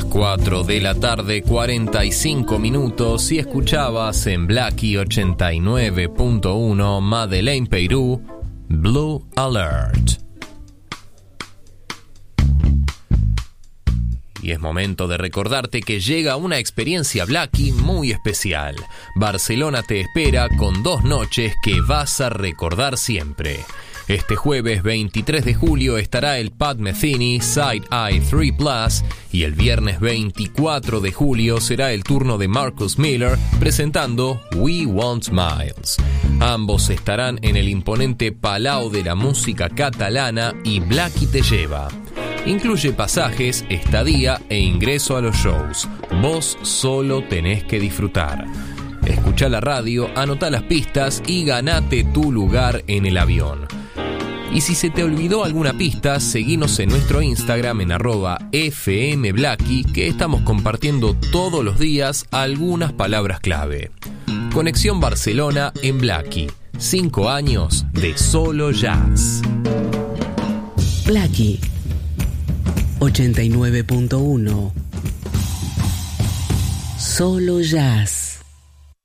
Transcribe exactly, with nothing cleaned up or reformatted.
cuatro de la tarde, cuarenta y cinco minutos, y escuchabas en Blackie ochenta y nueve punto uno Madeleine Peyrou, Blue Alert. Y es momento de recordarte que llega una experiencia Blackie muy especial. Barcelona te espera con dos noches que vas a recordar siempre. Este jueves veintitrés de julio estará el Pat Metheny Side Eye tres Plus y el viernes veinticuatro de julio será el turno de Marcus Miller presentando We Want Miles. Ambos estarán en el imponente Palau de la Música Catalana y Blackie te lleva. Incluye pasajes, estadía e ingreso a los shows. Vos solo tenés que disfrutar. Escuchá la radio, anotá las pistas y ganate tu lugar en el avión. Y si se te olvidó alguna pista, seguinos en nuestro Instagram en arroba fmblackie, que estamos compartiendo todos los días algunas palabras clave. Conexión Barcelona en Blackie. Cinco años de solo jazz. Blackie ochenta y nueve punto uno. Solo jazz.